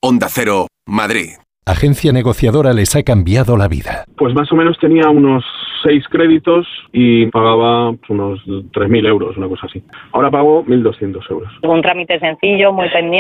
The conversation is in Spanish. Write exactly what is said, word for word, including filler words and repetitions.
Onda Cero, Madrid. Agencia negociadora les ha cambiado la vida. Pues más o menos tenía unos seis créditos y pagaba unos tres mil euros, una cosa así. Ahora pago mil doscientos euros. Un trámite sencillo, muy pendiente.